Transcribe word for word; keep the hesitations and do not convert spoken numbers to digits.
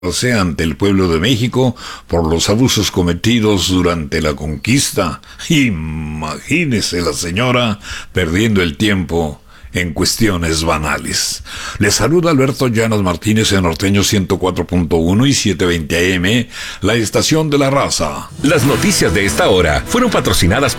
ante el pueblo de México por los abusos cometidos durante la conquista. Imagínese la señora perdiendo el tiempo en cuestiones banales. Le saluda Alberto Llanos Martínez en Norteño ciento cuatro punto uno y setecientos veinte A M, la estación de la raza. Las noticias de esta hora fueron patrocinadas por